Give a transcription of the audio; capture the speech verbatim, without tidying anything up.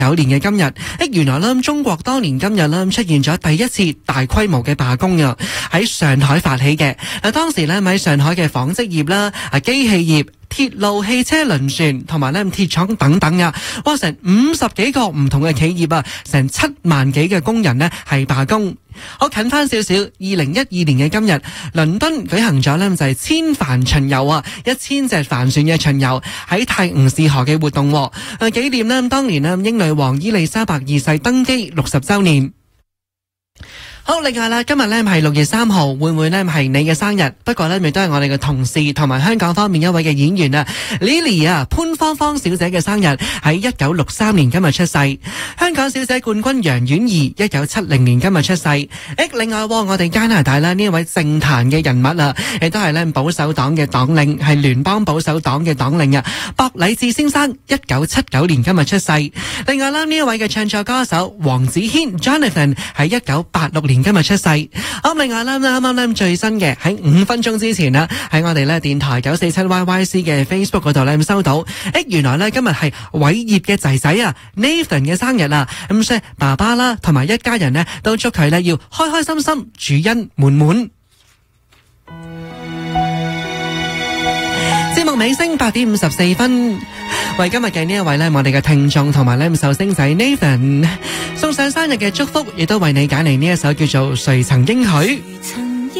九年嘅今日，誒原來咧中國當年今日咧出現咗第一次大規模嘅罷工啊，喺上海發起嘅。嗱，當時咧喺上海嘅紡織業啦、啊機器業、鐵路、汽車、輪船同埋咧鐵廠等等啊，哇！成五十幾個唔同嘅企業啊，成七萬幾嘅工人呢係罷工。好近翻少少，二零一二年嘅今日，倫敦舉行咗呢就係千帆巡遊啊，一千隻帆船嘅巡遊喺泰晤士河嘅活動，誒紀念呢當年呢英女王伊麗莎白二世登基六十週年。好，另外啦，今日咧係六月三號，會唔會咧係你嘅生日？不過咧，亦都係我哋嘅同事同埋香港方面一位嘅演員啊 ，Lily 啊，潘芳芳小姐嘅生日喺一九六三年今日出世。香港小姐冠軍楊婉儀一九七零年今日出世。誒，另外我哋加拿大咧呢一位政壇嘅人物啊，亦都係咧保守黨嘅黨領，係聯邦保守黨嘅黨領啊，博禮智先生一九七九年今日出世。另外啦，呢一位嘅唱作歌手黃子軒 Jonathan 喺一九八六年今日出世。好，另外啦，啱啱咧最新嘅喺五分鐘之前啦，喺我哋咧電台九四七 Y Y C 嘅 Facebook 嗰度咧收到，誒，原來咧今日係偉業嘅仔仔啊 Nathan 嘅生日啊，咁所以爸爸啦同埋一家人咧都祝佢咧要開開心心，主恩滿滿。節目尾聲八點五十四分，為今日嘅呢一位呢，我哋嘅聽眾同埋呢壽星仔 Nathan 送上生日嘅祝福，亦都為你揀嚟呢一首叫做《誰曾應許》。